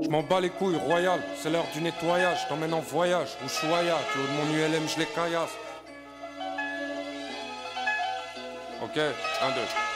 Je m'en bats les couilles, royal, c'est l'heure du nettoyage. Je t'emmène en voyage, Ushuaïa, tu veux de mon ULM, je les caillasse. Ok, 1, 2.